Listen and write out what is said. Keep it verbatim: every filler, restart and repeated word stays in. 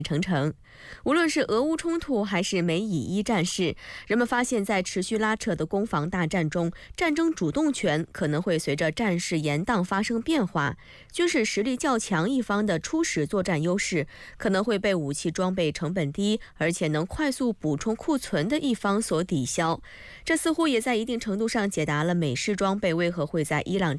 成成。无论是俄乌冲突还是美以伊战事，人们发现在持续拉扯的攻防大战中，战争主动权可能会随着战事延宕发生变化。军事实力较强一方的初始作战优势，可能会被武器装备成本低而且能快速补充库存的一方所抵消。这似乎也在一定程度上解答了美式装备为何会在伊朗